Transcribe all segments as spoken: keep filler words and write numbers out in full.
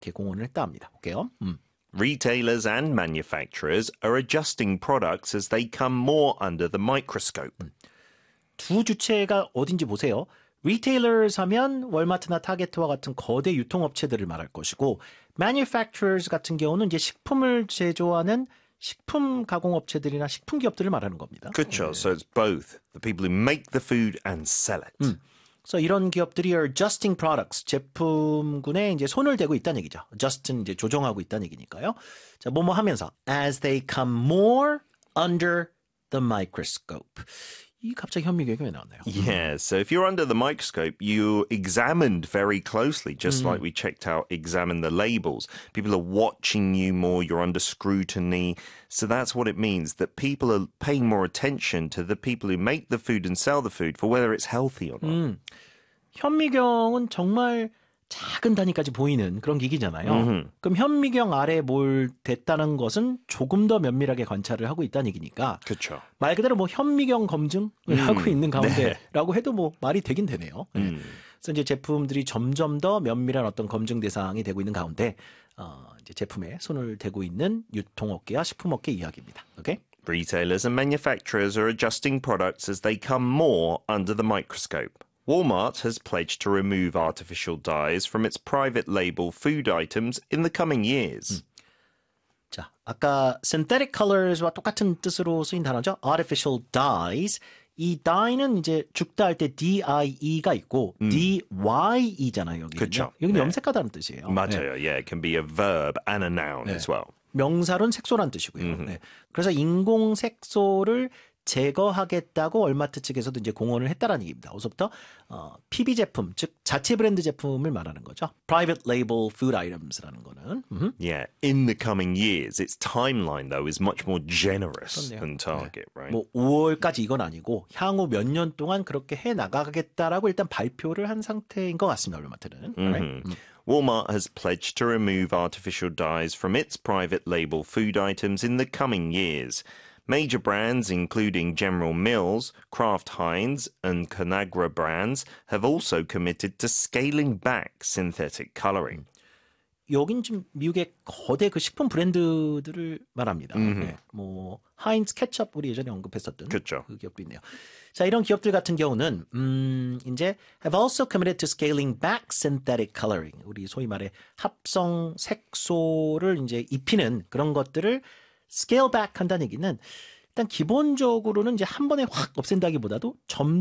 이렇게 공언을 했다 합니다. 볼게요. 음. Retailers and manufacturers are adjusting products as they come more under the microscope. 음. 두 주체가 어딘지 보세요. Retailers 하면 월마트나 타겟와 같은 거대 유통업체들을 말할 것이고 manufacturers 같은 경우는 이제 식품을 제조하는 식품 가공업체들이나 식품 기업들을 말하는 겁니다. 그렇죠. 네. So it's both the people who make the food and sell it. 음. 그래서 이런 기업들이 are adjusting products, 제품군에 이제 손을 대고 있다는 얘기죠. adjust는 이제 조정하고 있다는 얘기니까요. 자, 뭐뭐 하면서 as they come more under the microscope. 이 갑자기 현미경이 왜 나왔나요? Yeah, so if you're under the microscope, you're examined very closely, just like we checked out, examine the labels. People are watching you more, you're under scrutiny. So that's what it means, that people are paying more attention to the people who make the food and sell the food for whether it's healthy or not. 음, 현미경은 정말 작은 단위까지 보이는 그런 기기잖아요. 음흠. 그럼 현미경 아래 뭘 댔다는 것은 조금 더 면밀하게 관찰을 하고 있다는 얘기니까 그렇죠. 말 그대로 뭐 현미경 검증을 음, 하고 있는 가운데라고 네. 해도 뭐 말이 되긴 되네요. 네. 음. 그래서 이제 제품들이 점점 더 면밀한 어떤 검증 대상이 되고 있는 가운데 어, 이제 제품에 손을 대고 있는 유통업계와 식품업계 이야기입니다. 오케이? Retailers and manufacturers are adjusting products as they come more under the microscope. Walmart has pledged to remove artificial dyes from its private label food items in the coming years. 음. 자, 아까 synthetic colors와 똑같은 뜻으로 쓰인 단어죠. artificial dyes. 이 dye는 이제 죽다 할 때 D-I-E가 있고 음. D-Y-E잖아요. 여기는. 그쵸. 여기는 네. 염색하다는 뜻이에요. 맞아요. 네. Yeah, it can be a verb and a noun 네. as well. 명사로는 색소란 뜻이고요. 음흠. 네. 그래서 인공 색소를 제거하겠다고 월마트 측에서도 이제 공언을 했다라는 얘기입니다. 어디서부터 어, 피비 제품, 즉 자체 브랜드 제품을 말하는 거죠. Private label food items라는 거는. 음흠. Yeah, in the coming years. Its timeline, though, is much more generous 그렇네요. than Target, right? 뭐 오월까지 이건 아니고 향후 몇 년 동안 그렇게 해 나가겠다라고 일단 발표를 한 상태인 것 같습니다. 월마트는. Right? 음. Walmart has pledged to remove artificial dyes from its private label food items in the coming years. Major brands, including General Mills, Kraft Heinz, and Conagra brands, have also committed to scaling back synthetic coloring. 여긴 지금 미국의 거대 그 식품 브랜드들을 말합니다. 네, 뭐 하인즈 케첩 우리 예전에 언급했었던 그쵸. 그 기업도 있네요. 자, 이런 기업들 같은 경우는 음, 이제 have also committed to scaling back synthetic coloring. 우리 소위 말해 합성 색소를 이제 입히는 그런 것들을 scale back 한다는 얘기는 일단 기본적으로는 이제 한 번에 확 없앤다기보다도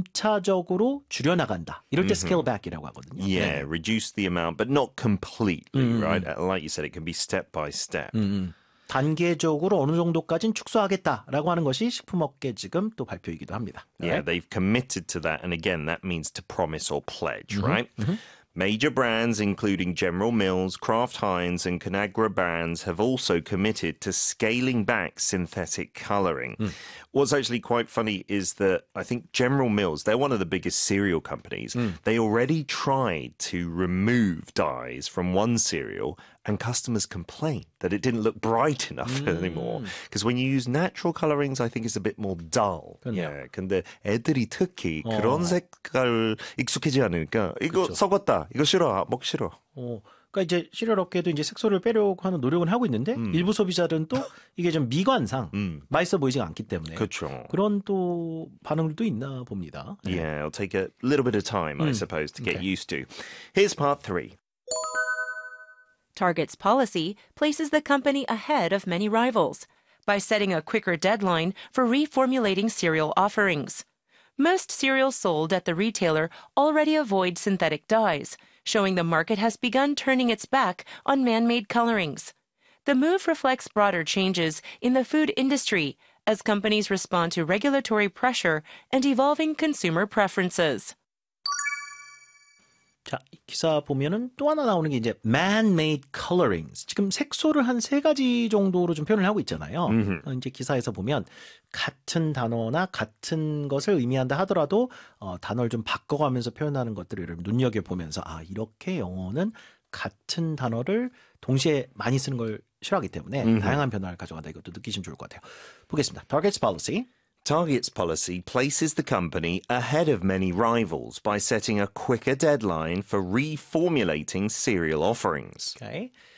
점차적으로 줄여나간다. 이럴 때 scale back이라고 하거든요. Yeah, 네. reduce the amount, but not completely, right? Like you said, it can be step by step. 음, 단계적으로 어느 정도까지는 축소하겠다라고 하는 것이 식품업계 지금 또 발표이기도 합니다. Yeah, Right? they've committed to that. And again, that means to promise or pledge, right? Mm-hmm. Major brands, including General Mills, Kraft Heinz, and Conagra brands, have also committed to scaling back synthetic coloring. Mm. What's actually quite funny is that I think General Mills, they're one of the biggest cereal companies. Mm. They already tried to remove dyes from one cereal, and customers complained that it didn't look bright enough anymore. Because when you use natural colorings, I think it's a bit more dull. 그렇네요. Yeah, 근데 애들이 특히 어. 그런 색깔 익숙해지 않으니까 이거 그쵸. 썩었다, 이거 싫어, 먹기 싫어. 어, 그러니까 이제 시리얼 업계도 이제 색소를 빼려고 하는 노력은 하고 있는데 일부 소비자들은 또 이게 좀 미관상 음. 맛있어 보이지가 않기 때문에 그렇죠. 그런 또 반응들도 있나 봅니다. 네. Yeah, it'll take a little bit of time, I Mm. suppose, to get Okay. used to. Here's part three. Target's policy places the company ahead of many rivals by setting a quicker deadline for reformulating cereal offerings. Most cereals sold at the retailer already avoid synthetic dyes, showing the market has begun turning its back on man-made colorings. The move reflects broader changes in the food industry as companies respond to regulatory pressure and evolving consumer preferences. 자, 이 기사 보면은 또 하나 나오는 게 이제 man-made colorings. 지금 색소를 한 세 가지 정도로 좀 표현을 하고 있잖아요. 어, 이제 기사에서 보면 같은 단어나 같은 것을 의미한다 하더라도 어, 단어를 좀 바꿔가면서 표현하는 것들을 여러분 눈여겨보면서 아, 이렇게 영어는 같은 단어를 동시에 많이 쓰는 걸 싫어하기 때문에 음흠. 다양한 변화를 가져간다. 이것도 느끼시면 좋을 것 같아요. 보겠습니다. Target's policy. Target's policy places the company ahead of many rivals by setting a quicker deadline for reformulating cereal offerings. Okay.